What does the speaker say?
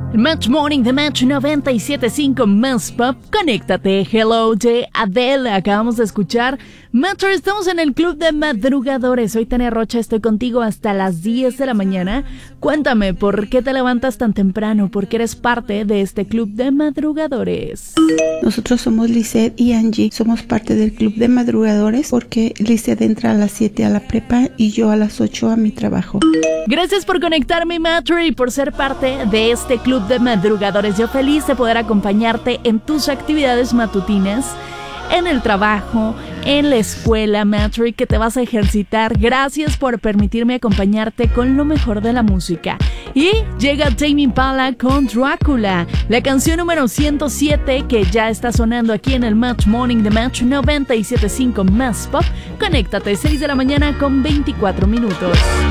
Match Morning de Match 97.5 Más Pop. Conéctate. Hello de Adele. Acabamos de escuchar Matcher. Estamos en el Club de Madrugadores. Soy Tania Rocha. Estoy contigo hasta las 10 de la mañana. Cuéntame, ¿por qué te levantas tan temprano? ¿Por qué eres parte de este Club de Madrugadores? Nosotros somos Lizeth y Angie. Somos parte del Club de Madrugadores porque Lizeth entra a las 7 a la prepa y yo a las 8 a mi trabajo. Gracias por conectarme, Matcher, y por ser parte de este Club de Madrugadores. Yo feliz de poder acompañarte en tus actividades matutinas, en el trabajo, en la escuela, Matcher, que te vas a ejercitar. Gracias por permitirme acompañarte con lo mejor de la música. Y llega Tame Impala con Drácula, la canción número 107 que ya está sonando aquí en el Match Morning de Match 97.5 Más Pop. Conéctate, 6 de la mañana con 24 minutos.